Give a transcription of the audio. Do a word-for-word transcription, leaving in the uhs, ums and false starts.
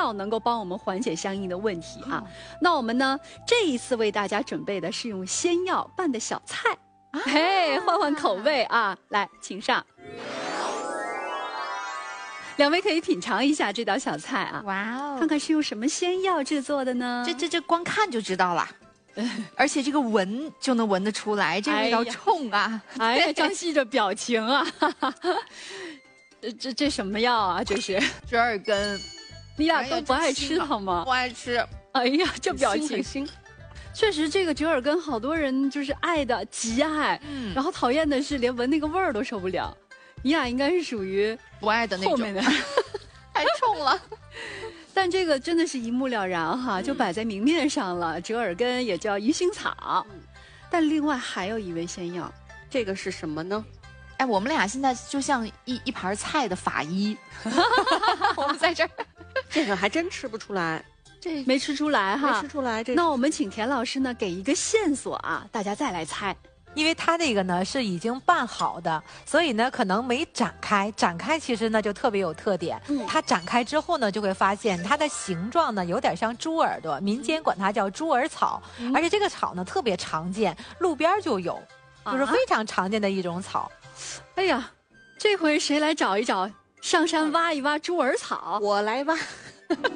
药能够帮我们缓解相应的问题啊。那我们呢，这一次为大家准备的是用仙药拌的小菜，嘿，换换口味啊！来，请上。两位可以品尝一下这道小菜啊！ 哇哦， 看看是用什么仙药制作的呢？ 这这这光看就知道了。而且这个闻就能闻得出来，这味道冲啊！ 哎呀，张希这表情啊，这这这什么药啊？这是折耳根， 你俩都不爱吃它吗？ 不爱吃。 哎呀，这表情， 腥确实这个折耳根好多人就是爱的极爱，嗯，然后讨厌的是连闻那个味儿都受不了。你俩应该是属于不爱的那种， 后面的太冲了。 但这个真的是一目了然哈，就摆在明面上了。折耳根也叫鱼腥草，但另外还有一味仙药， 这个是什么呢？ 哎，我们俩现在就像一一盘菜的法医，我们在这儿， 这个还真吃不出来， 这没吃出来哈， 没吃出来。这那我们请田老师呢给一个线索啊，大家再来猜。 因为它那个呢是已经拌好的，所以呢可能没展开。展开其实呢就特别有特点。嗯，它展开之后呢，就会发现它的形状呢有点像猪耳朵，民间管它叫猪耳草。嗯、而且这个草呢特别常见，路边就有，就是非常常见的一种草。 啊、哎呀，这回谁来找一找，上山挖一挖猪耳草？ 我来挖。